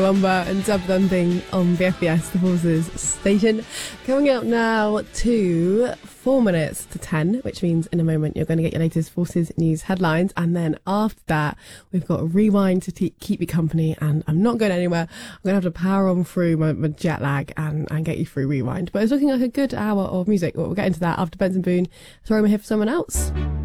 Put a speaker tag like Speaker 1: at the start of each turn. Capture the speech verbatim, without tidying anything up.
Speaker 1: Wamba and Dub Thumping on B F B S, the Forces station. Coming up now to four minutes to ten, which means in a moment you're going to get your latest Forces news headlines. And then after that, we've got a rewind to te- keep you company. And I'm not going anywhere. I'm going to have to power on through my, my jet lag and, and get you through rewind. But it's looking like a good hour of music. We'll get into that after Benson Boone. Sorry, I'm here for someone else.